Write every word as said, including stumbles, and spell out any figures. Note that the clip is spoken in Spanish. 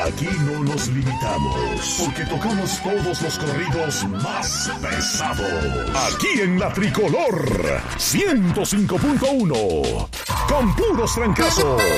Aquí no nos limitamos, porque tocamos todos los corridos más pesados. Aquí en La Tricolor, ciento cinco punto uno, con puros trancazos.